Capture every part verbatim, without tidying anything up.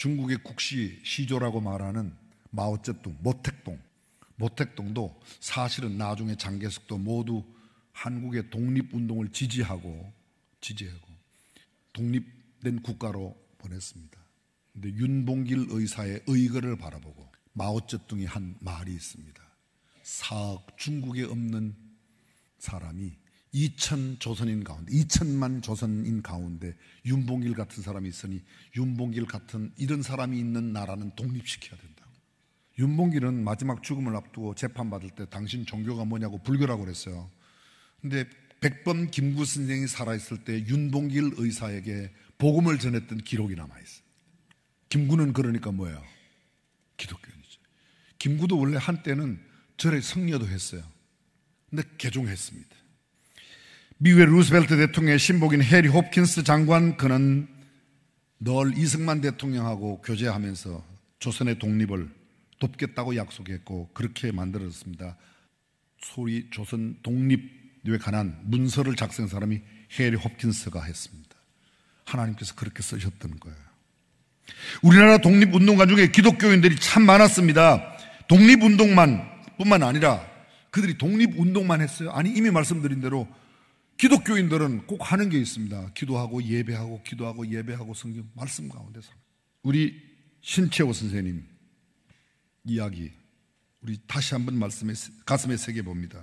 중국의 국시 시조라고 말하는 마오쩌둥, 모택동, 모택동도 사실은 나중에 장개석도 모두 한국의 독립운동을 지지하고 지지하고 독립된 국가로 보냈습니다. 그런데 윤봉길 의사의 의거를 바라보고 마오쩌둥이 한 말이 있습니다. 사억 중국에 없는 사람이 이천 조선인 가운데, 이천만 조선인 가운데 윤봉길 같은 사람이 있으니 윤봉길 같은 이런 사람이 있는 나라는 독립시켜야 된다고. 윤봉길은 마지막 죽음을 앞두고 재판받을 때 당신 종교가 뭐냐고 불교라고 그랬어요. 근데 백범 김구 선생이 살아있을 때 윤봉길 의사에게 복음을 전했던 기록이 남아있어요. 김구는 그러니까 뭐예요? 기독교인이죠. 김구도 원래 한때는 절에 성녀도 했어요. 근데 개종했습니다. 미국의 루스벨트 대통령의 신복인 해리 홉킨스 장관, 그는 늘 이승만 대통령하고 교제하면서 조선의 독립을 돕겠다고 약속했고 그렇게 만들었습니다. 소위 조선 독립에 관한 문서를 작성한 사람이 해리 홉킨스가 했습니다. 하나님께서 그렇게 쓰셨던 거예요. 우리나라 독립운동가 중에 기독교인들이 참 많았습니다. 독립운동만 뿐만 아니라 그들이 독립운동만 했어요? 아니, 이미 말씀드린 대로 기독교인들은 꼭 하는 게 있습니다. 기도하고 예배하고 기도하고 예배하고 성경 말씀 가운데서. 우리 신채호 선생님 이야기 우리 다시 한번 말씀에 가슴에 새겨봅니다.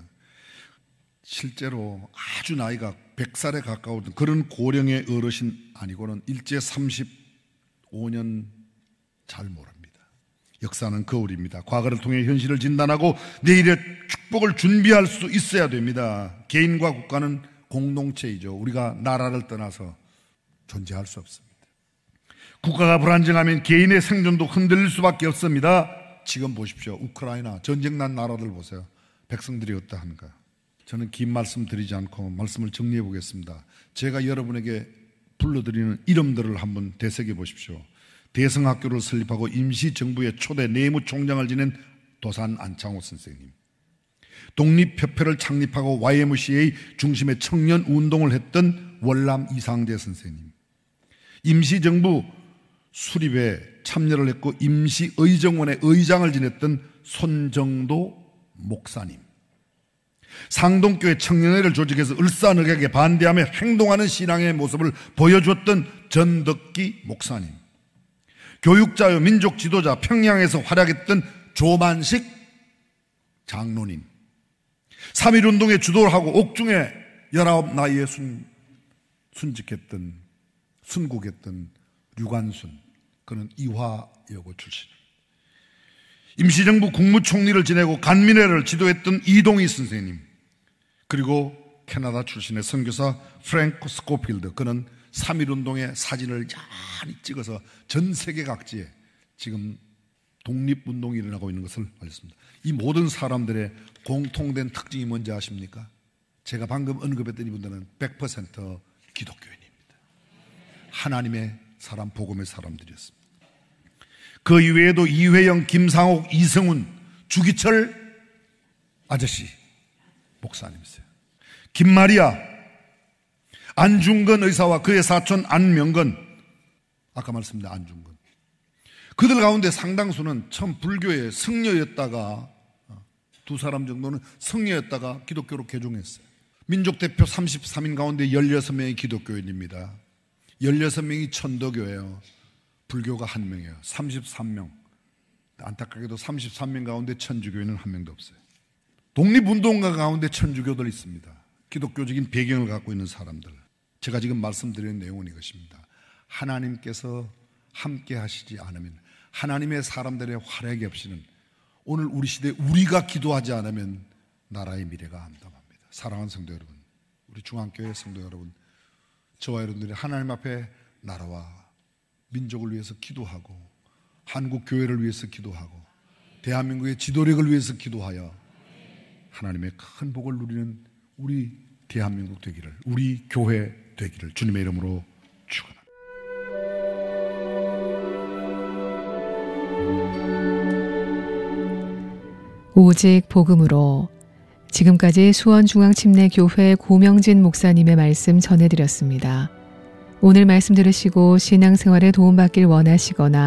실제로 아주 나이가 백 살에 가까운 그런 고령의 어르신 아니고는 일제 삼십오 년 잘 모릅니다. 역사는 거울입니다. 과거를 통해 현실을 진단하고 내일의 축복을 준비할 수 있어야 됩니다. 개인과 국가는 공동체이죠. 우리가 나라를 떠나서 존재할 수 없습니다. 국가가 불안정하면 개인의 생존도 흔들릴 수밖에 없습니다. 지금 보십시오. 우크라이나 전쟁 난 나라들 보세요. 백성들이 어떠한가. 저는 긴 말씀 드리지 않고 말씀을 정리해 보겠습니다. 제가 여러분에게 불러드리는 이름들을 한번 되새겨 보십시오. 대성학교를 설립하고 임시정부의 초대 내무총장을 지낸 도산 안창호 선생님, 독립협회를 창립하고 와이엠씨에이 중심의 청년운동을 했던 월남 이상재 선생님, 임시정부 수립에 참여를 했고 임시의정원의 의장을 지냈던 손정도 목사님, 상동교회 청년회를 조직해서 을사늑약에 반대하며 행동하는 신앙의 모습을 보여주었던 전덕기 목사님, 교육자요 민족 지도자 평양에서 활약했던 조만식 장로님, 삼일운동에 주도를 하고 옥중에 열아홉 나이에 순, 순직했던 순국했던 류관순, 그는 이화여고 출신, 임시정부 국무총리를 지내고 간민회를 지도했던 이동희 선생님, 그리고 캐나다 출신의 선교사 프랭크 스코필드, 그는 삼일운동의 사진을 많이 찍어서 전 세계 각지에 지금 독립운동이 일어나고 있는 것을 알렸습니다. 이 모든 사람들의 공통된 특징이 뭔지 아십니까? 제가 방금 언급했던 이분들은 백 퍼센트 기독교인입니다. 하나님의 사람, 복음의 사람들이었습니다. 그 이외에도 이회영, 김상옥, 이성훈, 주기철 아저씨 목사님이세요. 김마리아, 안중근 의사와 그의 사촌 안명근, 아까 말씀드린 안중근, 그들 가운데 상당수는 처음 불교의 성녀였다가, 두 사람 정도는 성녀였다가 기독교로 개종했어요. 민족대표 삼십삼 인 가운데 열여섯 명이 기독교인입니다. 열여섯 명이 천도교예요. 불교가 한 명이에요. 삼십삼 명. 안타깝게도 삼십삼 명 가운데 천주교인은 한 명도 없어요. 독립운동가 가운데 천주교들 있습니다. 기독교적인 배경을 갖고 있는 사람들. 제가 지금 말씀드리는 내용은 이것입니다. 하나님께서 함께 하시지 않으면, 하나님의 사람들의 활약이 없이는 오늘 우리 시대에 우리가 기도하지 않으면 나라의 미래가 암담합니다. 사랑하는 성도 여러분, 우리 중앙교회 성도 여러분, 저와 여러분들이 하나님 앞에 나라와 민족을 위해서 기도하고 한국 교회를 위해서 기도하고 대한민국의 지도력을 위해서 기도하여 하나님의 큰 복을 누리는 우리 대한민국 되기를, 우리 교회 되기를 주님의 이름으로 축원합니다. 오직 복음으로. 지금까지 수원중앙침례교회 고명진 목사님의 말씀 전해드렸습니다. 오늘 말씀 들으시고 신앙생활에 도움받길 원하시거나